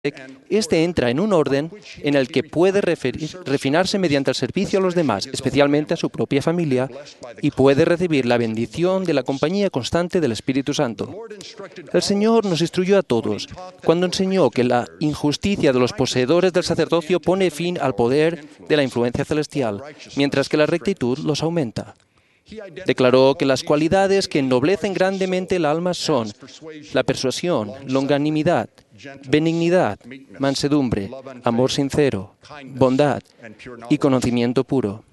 este entra en un orden en el que puede refinarse mediante el servicio a los demás, especialmente a su propia familia, y puede recibir la bendición de la compañía constante del Espíritu Santo. El Señor nos instruyó a todos cuando enseñó que la injusticia de los poseedores del sacerdocio pone fin al poder de la influencia celestial, mientras que la rectitud los aumenta. Declaró que las cualidades que ennoblecen grandemente el alma son la persuasión, longanimidad, benignidad, mansedumbre, amor sincero, bondad y conocimiento puro.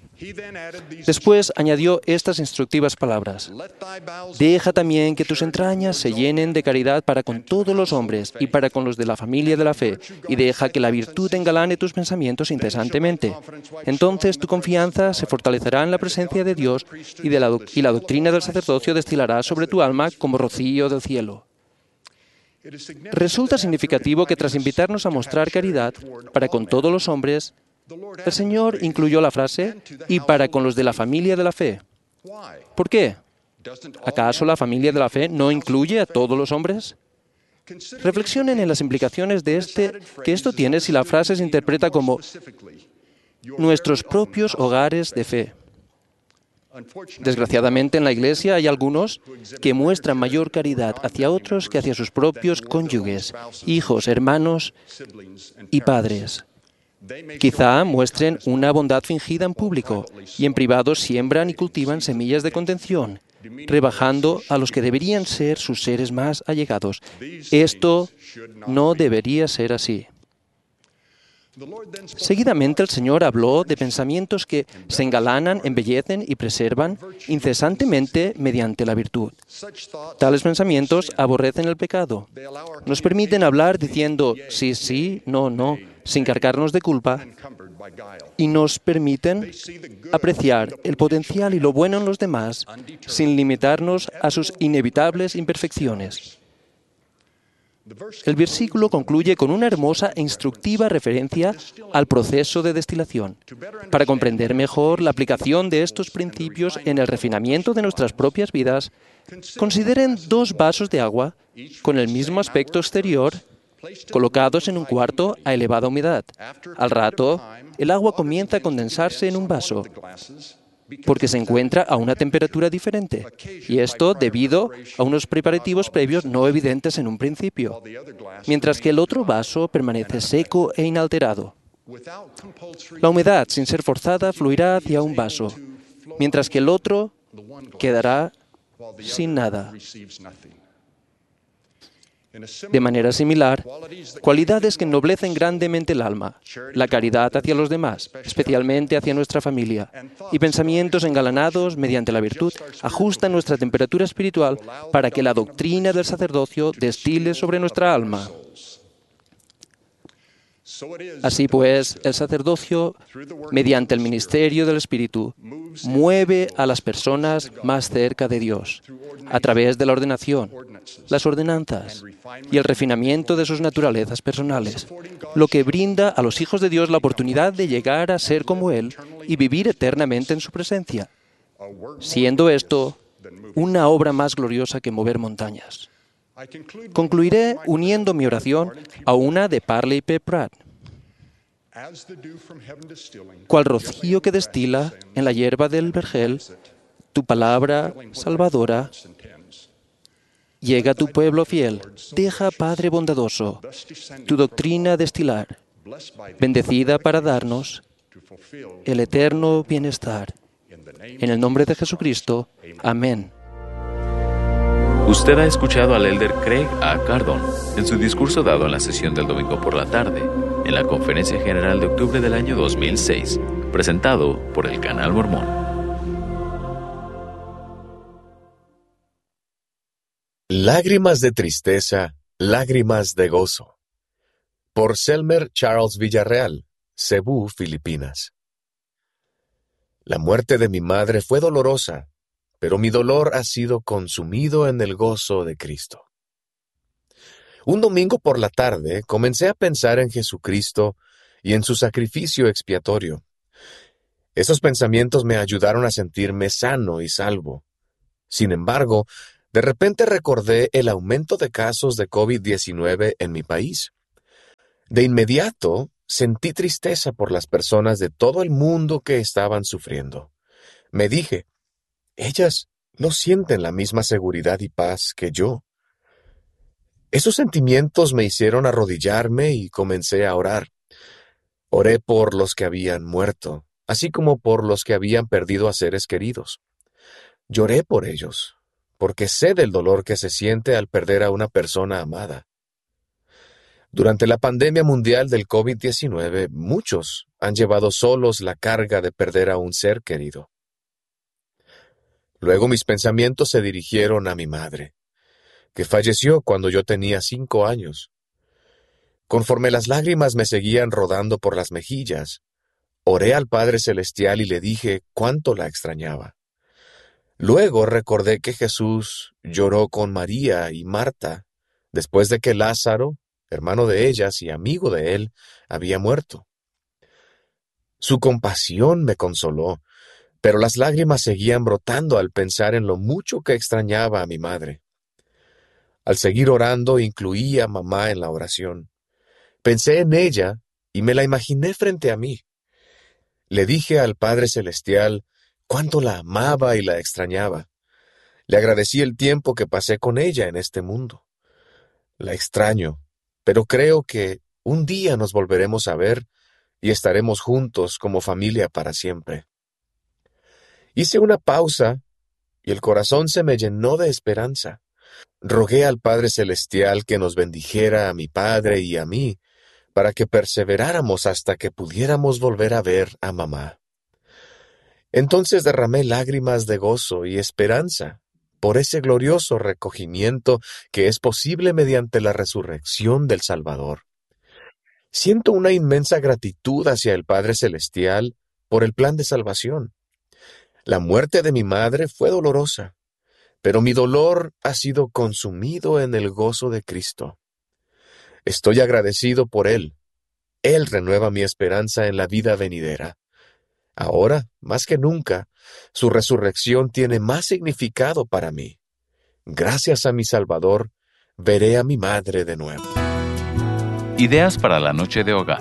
Después añadió estas instructivas palabras: deja también que tus entrañas se llenen de caridad para con todos los hombres y para con los de la familia de la fe, y deja que la virtud engalane tus pensamientos incesantemente. Entonces tu confianza se fortalecerá en la presencia de Dios y la doctrina del sacerdocio destilará sobre tu alma como rocío del cielo. Resulta significativo que tras invitarnos a mostrar caridad para con todos los hombres, el Señor incluyó la frase «y para con los de la familia de la fe». ¿Por qué? ¿Acaso la familia de la fe no incluye a todos los hombres? Reflexionen en las implicaciones que esto tiene si la frase se interpreta como «nuestros propios hogares de fe». Desgraciadamente en la Iglesia hay algunos que muestran mayor caridad hacia otros que hacia sus propios cónyuges, hijos, hermanos y padres. Quizá muestren una bondad fingida en público y en privado siembran y cultivan semillas de contención, rebajando a los que deberían ser sus seres más allegados. Esto no debería ser así. Seguidamente el Señor habló de pensamientos que se engalanan, embellecen y preservan incesantemente mediante la virtud. Tales pensamientos aborrecen el pecado. Nos permiten hablar diciendo sí, sí, no, no, sin cargarnos de culpa, y nos permiten apreciar el potencial y lo bueno en los demás sin limitarnos a sus inevitables imperfecciones. El versículo concluye con una hermosa e instructiva referencia al proceso de destilación. Para comprender mejor la aplicación de estos principios en el refinamiento de nuestras propias vidas, consideren 2 vasos de agua con el mismo aspecto exterior colocados en un cuarto a elevada humedad. Al rato, el agua comienza a condensarse en un vaso, porque se encuentra a una temperatura diferente, y esto debido a unos preparativos previos no evidentes en un principio, mientras que el otro vaso permanece seco e inalterado. La humedad, sin ser forzada, fluirá hacia un vaso, mientras que el otro quedará sin nada. De manera similar, cualidades que ennoblecen grandemente el alma, la caridad hacia los demás, especialmente hacia nuestra familia, y pensamientos engalanados mediante la virtud, ajustan nuestra temperatura espiritual para que la doctrina del sacerdocio destile sobre nuestra alma. Así pues, el sacerdocio, mediante el ministerio del Espíritu, mueve a las personas más cerca de Dios, a través de la ordenación, las ordenanzas y el refinamiento de sus naturalezas personales, lo que brinda a los hijos de Dios la oportunidad de llegar a ser como Él y vivir eternamente en su presencia, siendo esto una obra más gloriosa que mover montañas. Concluiré uniendo mi oración a una de Parley P. Pratt. Cual rocío que destila en la hierba del vergel, tu palabra salvadora llega a tu pueblo fiel. Deja, Padre bondadoso, tu doctrina destilar, bendecida para darnos el eterno bienestar. En el nombre de Jesucristo. Amén. Usted ha escuchado al elder Craig A. Cardon en su discurso dado en la sesión del domingo por la tarde, en la Conferencia General de octubre del año 2006, presentado por el Canal Mormón. Lágrimas de tristeza, lágrimas de gozo. Por Selmer Charles Villarreal, Cebú, Filipinas. La muerte de mi madre fue dolorosa, pero mi dolor ha sido consumido en el gozo de Cristo. Un domingo por la tarde comencé a pensar en Jesucristo y en su sacrificio expiatorio. Esos pensamientos me ayudaron a sentirme sano y salvo. Sin embargo, de repente recordé el aumento de casos de COVID-19 en mi país. De inmediato sentí tristeza por las personas de todo el mundo que estaban sufriendo. Me dije, ellas no sienten la misma seguridad y paz que yo. Esos sentimientos me hicieron arrodillarme y comencé a orar. Oré por los que habían muerto, así como por los que habían perdido a seres queridos. Lloré por ellos, porque sé del dolor que se siente al perder a una persona amada. Durante la pandemia mundial del COVID-19, muchos han llevado solos la carga de perder a un ser querido. Luego mis pensamientos se dirigieron a mi madre, que falleció cuando yo tenía 5 años. Conforme las lágrimas me seguían rodando por las mejillas, oré al Padre Celestial y le dije cuánto la extrañaba. Luego recordé que Jesús lloró con María y Marta después de que Lázaro, hermano de ellas y amigo de él, había muerto. Su compasión me consoló, pero las lágrimas seguían brotando al pensar en lo mucho que extrañaba a mi madre. Al seguir orando, incluí a mamá en la oración. Pensé en ella y me la imaginé frente a mí. Le dije al Padre Celestial cuánto la amaba y la extrañaba. Le agradecí el tiempo que pasé con ella en este mundo. La extraño, pero creo que un día nos volveremos a ver y estaremos juntos como familia para siempre. Hice una pausa y el corazón se me llenó de esperanza. Rogué al Padre Celestial que nos bendijera a mi padre y a mí, para que perseveráramos hasta que pudiéramos volver a ver a mamá. Entonces derramé lágrimas de gozo y esperanza por ese glorioso recogimiento que es posible mediante la resurrección del Salvador. Siento una inmensa gratitud hacia el Padre Celestial por el plan de salvación. La muerte de mi madre fue dolorosa, pero mi dolor ha sido consumido en el gozo de Cristo. Estoy agradecido por Él. Él renueva mi esperanza en la vida venidera. Ahora, más que nunca, su resurrección tiene más significado para mí. Gracias a mi Salvador, veré a mi madre de nuevo. Ideas para la noche de hogar.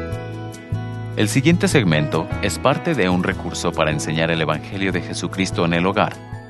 El siguiente segmento es parte de un recurso para enseñar el Evangelio de Jesucristo en el hogar,